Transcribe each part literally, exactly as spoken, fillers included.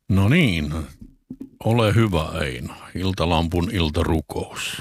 No niin, ole hyvä Eino. Iltalampun iltarukous.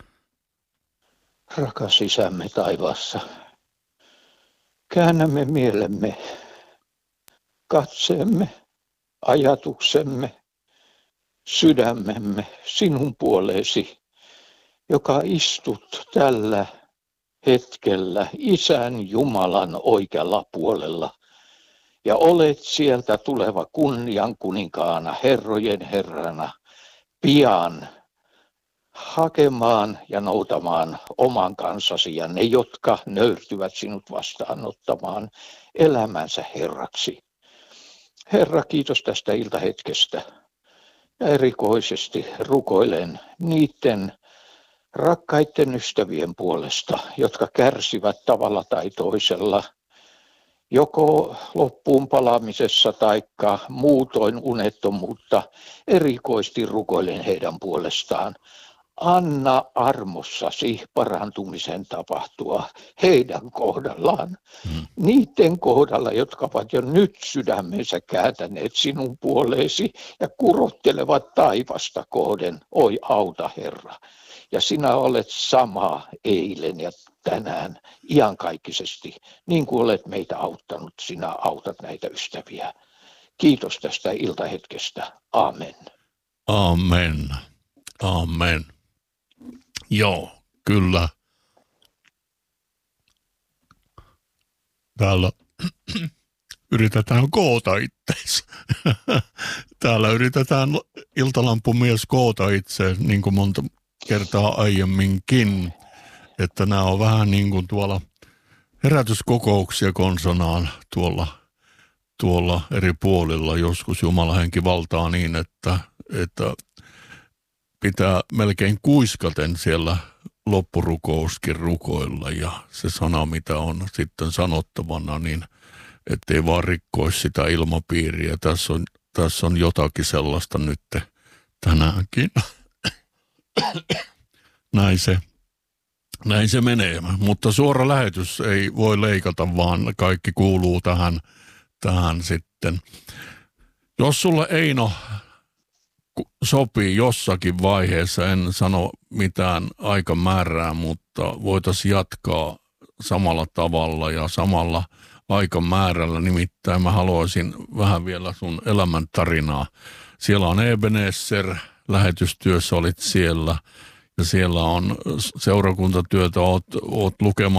Rakas Isämme taivaassa, käännämme mielemme, katseemme, ajatuksemme, sydämemme sinun puoleesi, joka istut tällä hetkellä Isän Jumalan oikealla puolella ja olet sieltä tuleva kunnian kuninkaana, herrojen herrana, pian hakemaan ja noutamaan oman kansasi ja ne, jotka nöyrtyvät sinut vastaanottamaan elämänsä Herraksi. Herra, kiitos tästä iltahetkestä ja erikoisesti rukoilen niiden rakkaiden ystävien puolesta, jotka kärsivät tavalla tai toisella, joko loppuun palaamisessa tai muutoin unettomuutta, erikoisesti rukoilen heidän puolestaan. Anna armossasi parantumisen tapahtua heidän kohdallaan, hmm. niiden kohdalla, jotka ovat jo nyt sydämensä kääntäneet sinun puoleesi ja kurottelevat taivasta kohden. Oi auta Herra, ja sinä olet sama eilen ja tänään iankaikkisesti, niin kuin olet meitä auttanut, sinä autat näitä ystäviä. Kiitos tästä iltahetkestä. Amen. Amen. Amen. Joo, kyllä. Täällä yritetään koota itseensä. Täällä yritetään iltalampumies koota itse, niin kuin monta kertaa aiemminkin. Että nämä on vähän niin kuin tuolla herätyskokouksia konsonaan tuolla, tuolla eri puolilla. Joskus Jumalan henki valtaa niin, että, että pitää melkein kuiskaten siellä loppurukouskin rukoilla ja se sana, mitä on sitten sanottavana, niin ettei vaan rikkoisi sitä ilmapiiriä. Tässä on, tässä on jotakin sellaista nyt tänäänkin. Näin se, näin se menee, mutta suora lähetys ei voi leikata, vaan kaikki kuuluu tähän, tähän sitten. Jos sulle Eino sopii jossakin vaiheessa, en sano mitään aikamäärää, mutta voitaisiin jatkaa samalla tavalla ja samalla aikamäärällä. Nimittäin mä haluaisin vähän vielä sun elämäntarinaa. Siellä on Ebenezer, lähetystyössä olit siellä ja siellä on seurakuntatyötä, oot, oot lukemaan